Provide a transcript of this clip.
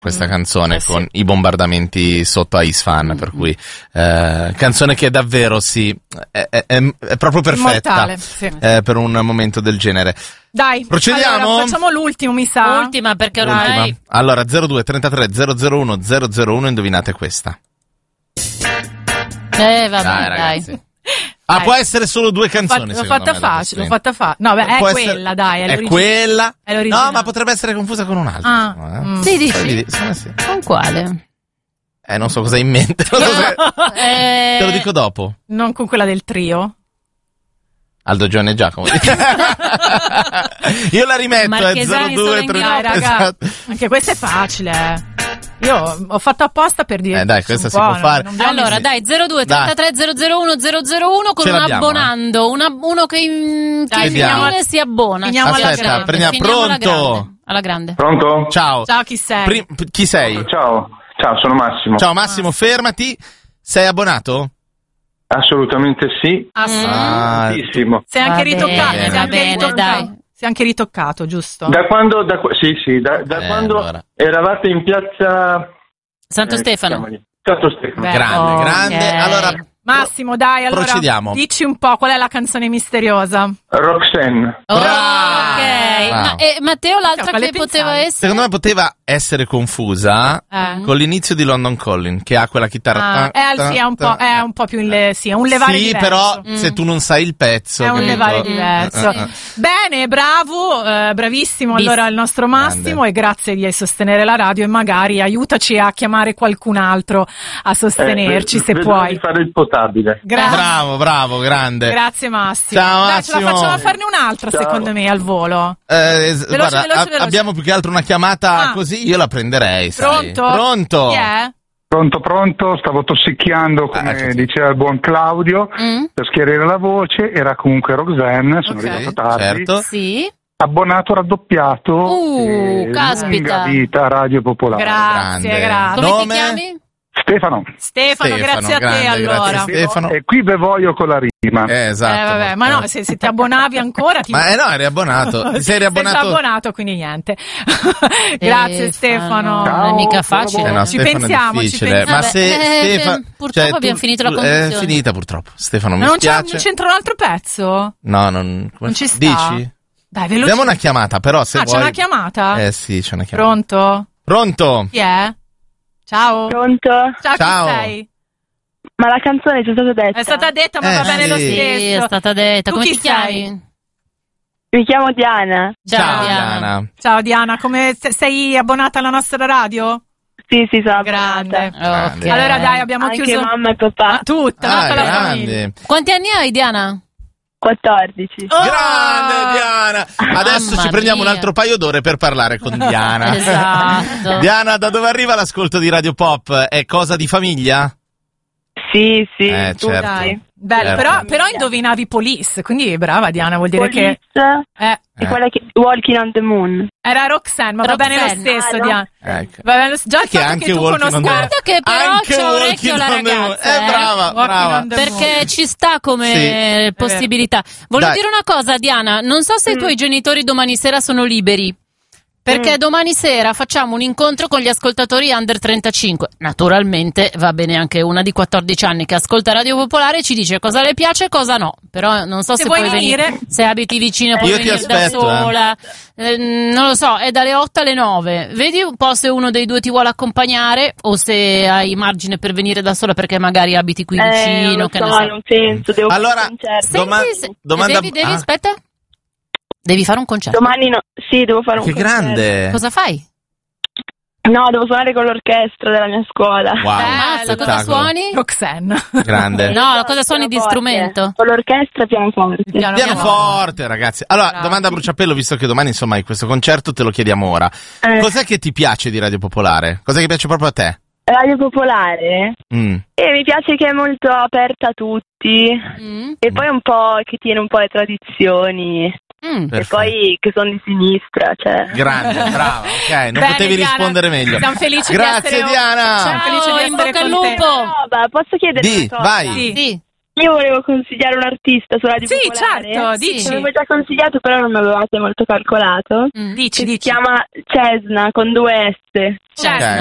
questa canzone con i bombardamenti sotto a Isfahan, per cui canzone che davvero è proprio perfetta per un momento del genere. Dai, procediamo? Allora, facciamo l'ultimo, mi sa. Ultima, perché ormai... Allora, 02 33 001 001, indovinate questa. Vabbè, dai. Può essere solo due canzoni. L'ho fatta facile. No, beh, è quella, dai. È quella. È l'originale. No, ma potrebbe essere confusa con un'altra. Sì, dici? Sì. Con quale? Non so cosa hai in mente. Te lo dico dopo. Non con quella del trio? Aldo, Giovanni e Giacomo. Io la rimetto, 02 raga. Esatto. Anche questa è facile. Io ho fatto apposta per dire. Dai, questa si può fare. Allora, dai, 02 33 001 001 con un abbonando. Uno che in finale si abbona. Aspetta, prendiamo. Pronto? Alla grande. Pronto? Ciao. Ciao, chi sei? Chi sei? Ciao, sono Massimo. Ciao Massimo, fermati. Sei abbonato? Assolutamente sì. Assolutissimo. Sei anche ritoccato. Va bene, dai. Si è anche ritoccato, giusto? Da quando quando eravate in piazza Santo Stefano. Santo Stefano. Grande. Okay. Allora, Massimo, dai, allora procediamo. Dici un po' qual è la canzone misteriosa. Roxanne. Ok. Matteo, l'altra che poteva essere? Secondo me poteva essere confusa con l'inizio di London Calling, che ha quella chitarra. È un po' più è un levare diverso. Sì, però se tu non sai il pezzo. È un levare diverso. Bene, bravo, bravissimo allora il nostro Massimo, e grazie di sostenere la radio, e magari aiutaci a chiamare qualcun altro a sostenerci se puoi. Fare il potabile. Bravo, grande. Grazie Massimo. Ciao Dai, Massimo. ce la facciamo a farne un'altra veloce al volo. Veloce. Abbiamo più che altro una chiamata così, io la prenderei. Pronto? Chi è? Pronto, stavo tossicchiando come diceva il buon Claudio per schiarire la voce, era comunque Roxanne, sono arrivato tardi. Certo. Sì. Abbonato raddoppiato, caspita. Lunga vita Radio Popolare. Grazie. Come ti chiami? Stefano, grazie a te allora. Stefano. E qui bevoio con la rima. Esatto. Vabbè, ma no, se ti abbonavi ancora no, eri abbonato. Ti sei riabbonato? Sei abbonato, quindi niente. Grazie Stefano. Non è mica facile. No, ci pensiamo. Ma se purtroppo abbiamo finito la conversazione. È finita purtroppo. Stefano, mi non spiace. Non c'entra un altro pezzo? No, non ci sta. Dici? Dai, veloce. Abbiamo una chiamata, però se vuoi. C'è una chiamata? Sì, c'è una chiamata. Pronto? Chi è? Ciao. Pronto? Ciao. Chi sei? Ma la canzone è stata detta. È stata detta, ma va bene lo stesso. Sì, è stata detta. Come ti chiami? Mi chiamo Diana. Ciao Diana. Ciao Diana, come sei abbonata alla nostra radio? Sì, sono grande. Okay. Allora dai, abbiamo anche chiuso mamma e papà. Tutta la famiglia. Quanti anni hai, Diana? 14. Grande Diana! Adesso ci prendiamo un altro paio d'ore per parlare con Diana. Esatto. Diana, da dove arriva l'ascolto di Radio Pop? È cosa di famiglia? Sì, certo. Bello, però indovinavi Police, quindi brava Diana, vuol dire Police, che quella che Walking on the Moon. Era Roxanne, ma va bene lo stesso, Diana. Ecco. Va bene, già che anche Walking on the Moon. Guarda che però c'ha orecchio la ragazza. Brava. Perché ci sta come possibilità. Volevo dire una cosa, Diana, non so se i tuoi genitori domani sera sono liberi. Perché domani sera facciamo un incontro con gli ascoltatori under 35. Naturalmente va bene anche una di 14 anni che ascolta Radio Popolare e ci dice cosa le piace e cosa no. Però non so se puoi venire, se abiti vicino puoi venire da sola. Non lo so, è dalle 8 alle 9. Vedi un po' se uno dei due ti vuole accompagnare o se hai margine per venire da sola perché magari abiti qui vicino. Non penso, devo fare un concerto. Domanda. Devi aspetta. Devi fare un concerto. Domani no. Sì, devo fare un concerto. Che grande! Cosa fai? No, devo suonare con l'orchestra della mia scuola. Wow, cosa suoni? Roxanne. Grande. No, cosa suoni di strumento? Con l'orchestra pianoforte. Pianoforte, ragazzi. Allora, domanda a bruciapelo, visto che domani insomma hai questo concerto, te lo chiediamo ora. Cos'è che ti piace di Radio Popolare? Cos'è che piace proprio a te? Radio Popolare? Mi piace che è molto aperta a tutti e poi un po' che tiene un po' le tradizioni. E poi che sono di sinistra, cioè. Grande, brava, ok, non potevi rispondere meglio. Siamo felici Grazie di essere Diana. Siamo felici di essere in bocca al lupo. Posso chiedere una cosa? Vai. Sì. Io volevo consigliare un artista su Radio Popolare. Sì, certo, dici. L'avevo già consigliato, però non mi avevate molto calcolato. Dici. Si chiama Cesna con 2 S. Cesna.